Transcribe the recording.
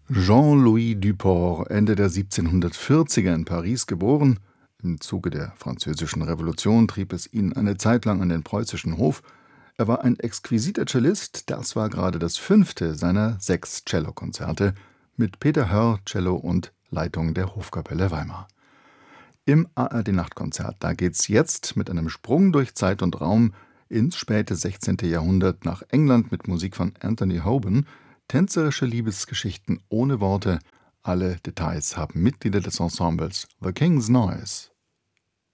Jean-Louis Duport, Ende der 1740er in Paris geboren. Im Zuge der Französischen Revolution trieb es ihn eine Zeit lang an den preußischen Hof. Er war ein exquisiter Cellist, das war gerade das 5. seiner 6 Cellokonzerte mit Peter Hörr, Cello und Leitung der Hofkapelle Weimar. Im ARD-Nachtkonzert, da geht's jetzt mit einem Sprung durch Zeit und Raum ins späte 16. Jahrhundert nach England mit Musik von Anthony Hoban. Tänzerische Liebesgeschichten ohne Worte. Alle Details haben Mitglieder des Ensembles The King's Noise.